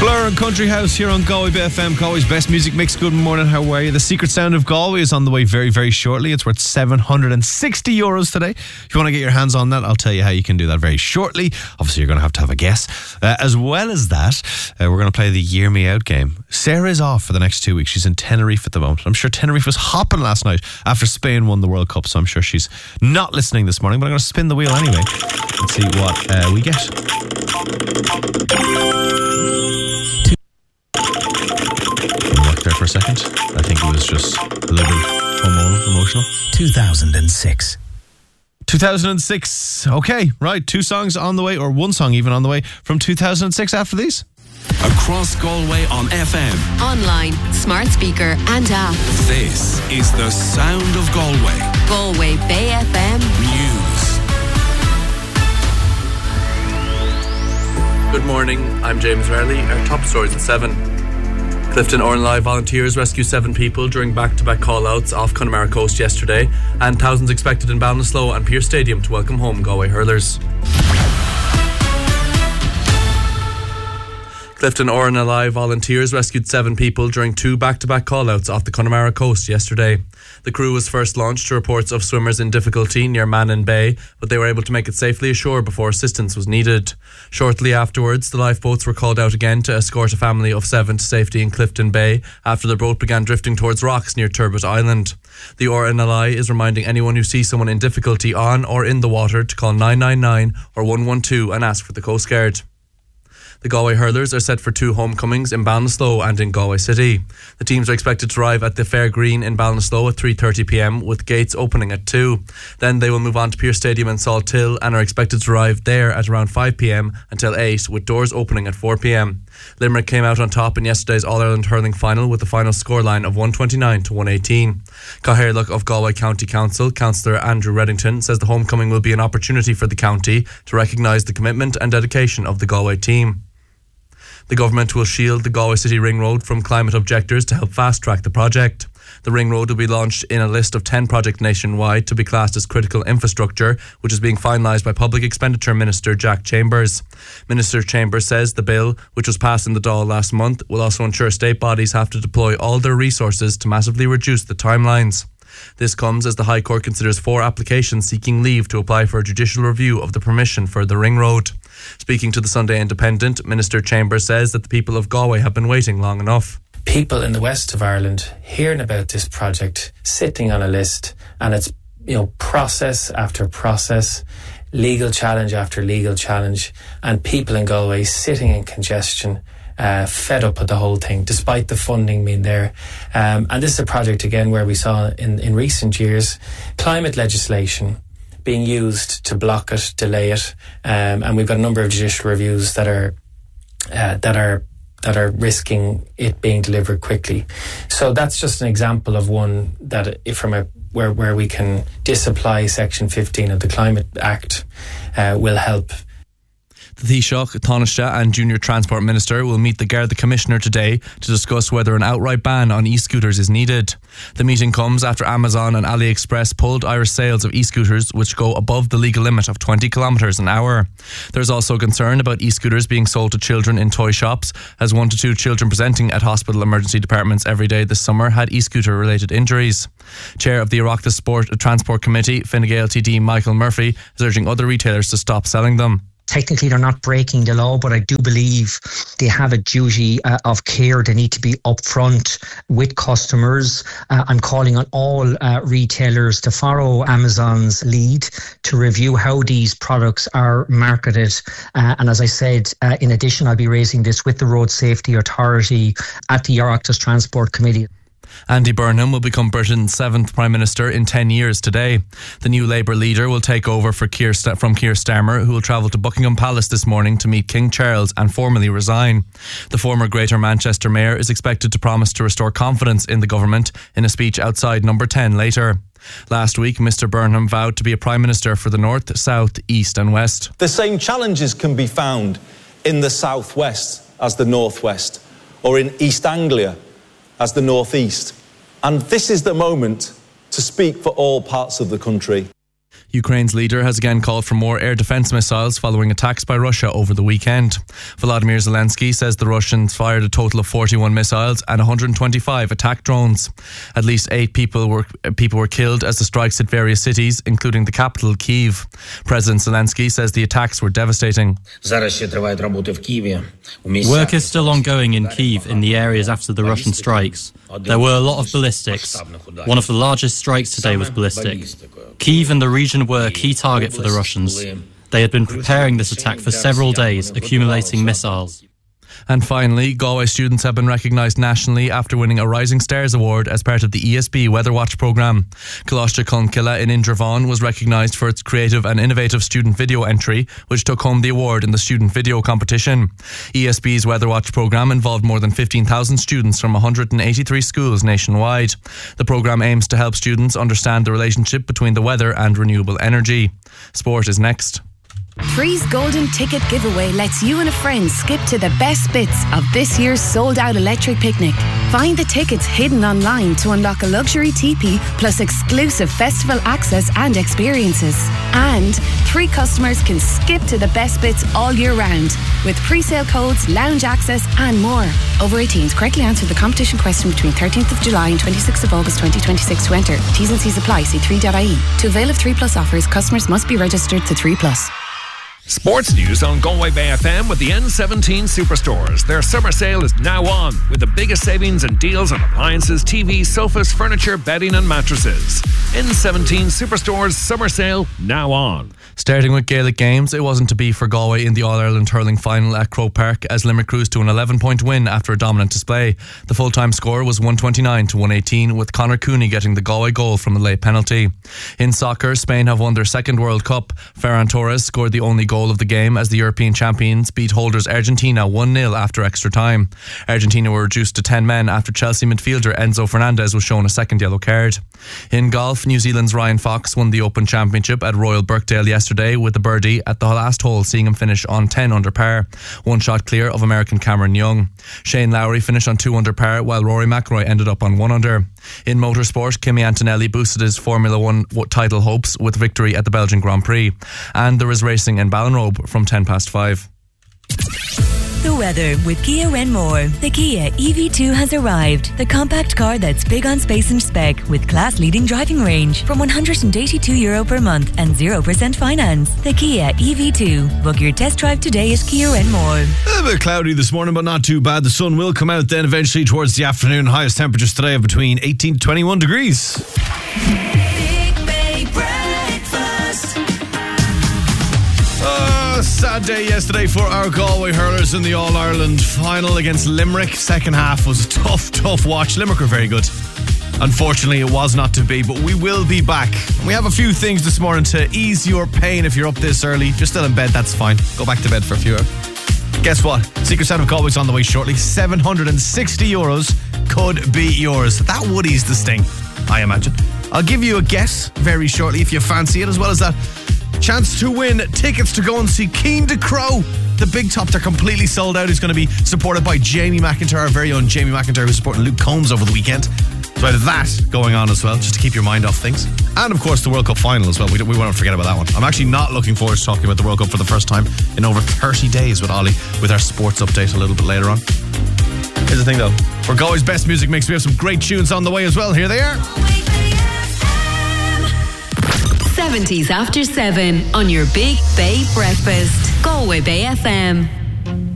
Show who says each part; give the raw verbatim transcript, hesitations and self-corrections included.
Speaker 1: Blur and Country House here on Galway Bay F M, Galway's best music mix. Good morning, how are you? The Secret Sound of Galway is on the way very, very shortly. It's worth seven hundred sixty euros today. If you want to get your hands on that, I'll tell you how you can do that very shortly. Obviously, you're going to have to have a guess. Uh, as well as that, uh, we're going to play the Year Me Out game. Sarah is off for the next two weeks. She's in Tenerife at the moment. I'm sure Tenerife was hopping last night after Spain won the World Cup, so I'm sure she's not listening this morning, but I'm going to spin the wheel anyway and see what uh, we get. There for a second. I think it was just a little bit hormonal, emotional.
Speaker 2: two thousand six.
Speaker 1: two thousand six. Okay, right. Two songs on the way, or one song even on the way from two thousand six after these.
Speaker 3: Across Galway on F M,
Speaker 4: online, smart speaker and app.
Speaker 3: This is the sound of Galway.
Speaker 4: Galway Bay F M
Speaker 5: News. Good morning, I'm James Rowley. Our top stories at seven. Clifton Ornelai volunteers rescue seven people during back-to-back call-outs off Connemara Coast yesterday, and thousands expected in Ballinasloe and Pearse Stadium to welcome home Galway hurlers. Clifton Ornelai volunteers rescued seven people during two back-to-back call-outs off the Connemara Coast yesterday. The crew was first launched to reports of swimmers in difficulty near Mannin Bay, but they were able to make it safely ashore before assistance was needed. Shortly afterwards, the lifeboats were called out again to escort a family of seven to safety in Clifton Bay after the boat began drifting towards rocks near Turbot Island. The Ornelai is reminding anyone who sees someone in difficulty on or in the water to call nine nine nine or one one two and ask for the Coast Guard. The Galway hurlers are set for two homecomings in Ballinasloe and in Galway City. The teams are expected to arrive at the Fair Green in Ballinasloe at three thirty p m with gates opening at two. Then they will move on to Pearse Stadium in Salthill and are expected to arrive there at around five p m until eight, with doors opening at four p m. Limerick came out on top in yesterday's All-Ireland hurling final with a final scoreline of one twenty-nine to one eighteen. Cathaoirleach of Galway County Council, Councillor Andrew Reddington, says the homecoming will be an opportunity for the county to recognise the commitment and dedication of the Galway team. The government will shield the Galway City Ring Road from climate objectors to help fast-track the project. The Ring Road will be launched in a list of ten projects nationwide to be classed as critical infrastructure, which is being finalised by Public Expenditure Minister Jack Chambers. Minister Chambers says the bill, which was passed in the Dáil last month, will also ensure state bodies have to deploy all their resources to massively reduce the timelines. This comes as the High Court considers four applications seeking leave to apply for a judicial review of the permission for the Ring Road. Speaking to the Sunday Independent, Minister Chambers says that the people of Galway have been waiting long enough.
Speaker 6: People in the west of Ireland hearing about this project, sitting on a list, and it's, you know, process after process, legal challenge after legal challenge, and people in Galway sitting in congestion, Uh, fed up with the whole thing despite the funding being there. Um, and this is a project again where we saw in, in recent years climate legislation being used to block it, delay it, um, and we've got a number of judicial reviews that are uh, that are that are risking it being delivered quickly. So that's just an example of one that if from a where where we can disapply Section fifteen of the Climate Act uh, will help.
Speaker 5: The Taoiseach, Taoiseach and Junior Transport Minister will meet the Garda Commissioner today to discuss whether an outright ban on e-scooters is needed. The meeting comes after Amazon and AliExpress pulled Irish sales of e-scooters which go above the legal limit of twenty kilometres an hour. There's also concern about e-scooters being sold to children in toy shops, as one to two children presenting at hospital emergency departments every day this summer had e-scooter related injuries. Chair of the Oireachtas Sport Transport Committee, Fine Gael T D Michael Murphy, is urging other retailers to stop selling them.
Speaker 7: Technically, they're not breaking the law, but I do believe they have a duty uh, of care. They need to be upfront with customers. Uh, I'm calling on all uh, retailers to follow Amazon's lead to review how these products are marketed. Uh, and as I said, uh, in addition, I'll be raising this with the Road Safety Authority at the Oireachtas Transport Committee.
Speaker 5: Andy Burnham will become Britain's seventh Prime Minister in ten years today. The new Labour leader will take over for Keir St- from Keir Starmer, who will travel to Buckingham Palace this morning to meet King Charles and formally resign. The former Greater Manchester Mayor is expected to promise to restore confidence in the government in a speech outside Number ten later. Last week, Mr Burnham vowed to be a Prime Minister for the North, South, East and West.
Speaker 8: The same challenges can be found in the South West as the North West, or in East Anglia as the North East. And this is the moment to speak for all parts of the country.
Speaker 5: Ukraine's leader has again called for more air defense missiles following attacks by Russia over the weekend. Volodymyr Zelensky says the Russians fired a total of forty-one missiles and one hundred twenty-five attack drones. At least eight people were people were killed as the strikes hit various cities, including the capital, Kyiv. President Zelensky says the attacks were devastating.
Speaker 9: Work is still ongoing in Kyiv in the areas after the Russian strikes. There were a lot of ballistics. One of the largest strikes today was ballistic. Kyiv and the region were a key target for the Russians. They had been preparing this attack for several days, accumulating missiles.
Speaker 5: And finally, Galway students have been recognised nationally after winning a Rising Stars Award as part of the E S B Weather Watch programme. Coláiste Clonskeilla in Indravaughan was recognised for its creative and innovative student video entry, which took home the award in the student video competition. E S B's Weather Watch programme involved more than fifteen thousand students from one hundred eighty-three schools nationwide. The programme aims to help students understand the relationship between the weather and renewable energy. Sport is next.
Speaker 10: Free's Golden Ticket Giveaway lets you and a friend skip to the best bits of this year's sold-out electric picnic. Find the tickets hidden online to unlock a luxury teepee plus exclusive festival access and experiences. And three customers can skip to the best bits all year round with pre-sale codes, lounge access and more. Over eighteens, correctly answer the competition question between thirteenth of July and twenty-sixth of August twenty twenty-six to enter. T's and C's apply. See three dot I E. To avail of three plus offers, customers must be registered to three plus.
Speaker 11: Sports news on Galway Bay F M with the N seventeen Superstores. Their summer sale is now on with the biggest savings and deals on appliances, T Vs, sofas, furniture, bedding and mattresses. N seventeen Superstores summer sale now on.
Speaker 5: Starting with Gaelic games, it wasn't to be for Galway in the All-Ireland hurling final at Croke Park as Limerick cruised to an eleven-point win after a dominant display. The full-time score was one twenty-nine to one eighteen, with Conor Cooney getting the Galway goal from a late penalty. In soccer, Spain have won their second World Cup. Ferran Torres scored the only goal of the game as the European champions beat holders Argentina one nil after extra time. Argentina were reduced to ten men after Chelsea midfielder Enzo Fernandez was shown a second yellow card. In golf, New Zealand's Ryan Fox won the Open Championship at Royal Birkdale yesterday with a birdie at the last hole, seeing him finish on ten under par, one shot clear of American Cameron Young. Shane Lowry finished on two under par while Rory McIlroy ended up on one under. In motorsport, Kimi Antonelli boosted his Formula One title hopes with victory at the Belgian Grand Prix. And there is racing in Ballinrobe from ten past five.
Speaker 12: The weather with Kia Renmore. The Kia E V two has arrived. The compact car that's big on space and spec with class-leading driving range from one hundred eighty-two euro per month and zero percent finance. The Kia E V two. Book your test drive today at Kia Renmore.
Speaker 1: A bit cloudy this morning, but not too bad. The sun will come out then eventually towards the afternoon. Highest temperatures today of between eighteen to twenty-one degrees. Sad day yesterday for our Galway hurlers in the All-Ireland final against Limerick. Second half was a tough, tough watch. Limerick were very good. Unfortunately, it was not to be, but we will be back. We have a few things this morning to ease your pain if you're up this early. If you're still in bed, that's fine. Go back to bed for a few hours. Guess what? Secret Sound of Galway's on the way shortly. seven hundred sixty euros could be yours. That would ease the sting, I imagine. I'll give you a guess very shortly if you fancy it, as well as that chance to win tickets to go and see Keen to Crow. The Big Top, they're completely sold out. He's going to be supported by Jamie McIntyre, our very own Jamie McIntyre, who's supporting Luke Combs over the weekend. So I have that going on as well, just to keep your mind off things. And of course the World Cup final as well. We, don't, we won't forget about that one. I'm actually not looking forward to talking about the World Cup for the first time in over thirty days with Ollie, with our sports update a little bit later on. Here's the thing though, for Galway's best music mix, we have some great tunes on the way as well. Here they are.
Speaker 4: seventies after seven on your Big Bay Breakfast. Galway Bay F M.